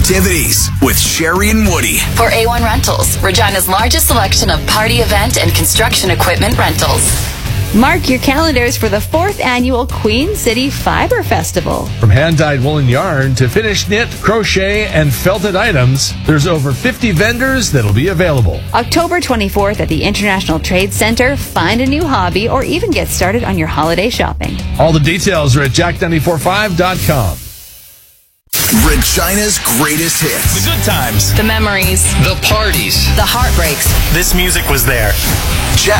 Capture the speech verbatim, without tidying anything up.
activities with Sherry and Woody. For A one Rentals, Regina's largest selection of party event and construction equipment rentals. Mark your calendars for the fourth annual Queen City Fiber Festival. From hand-dyed woolen yarn to finished knit, crochet, and felted items, there's over fifty vendors that'll be available. October twenty-fourth at the International Trade Center. Find a new hobby or even get started on your holiday shopping. All the details are at jack nine four five dot com. Regina's greatest hits. The good times. The memories. The parties. The heartbreaks. This music was there.